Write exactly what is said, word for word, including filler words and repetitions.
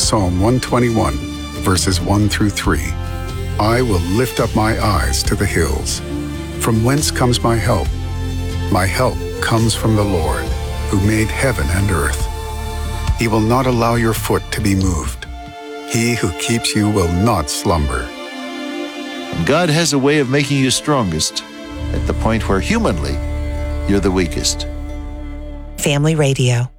Psalm one twenty-one, verses one through three. I will lift up my eyes to the hills. From whence comes my help? My help comes from the Lord, who made heaven and earth. He will not allow your foot to be moved. He who keeps you will not slumber. And God has a way of making you strongest at the point where humanly you're the weakest. Family Radio.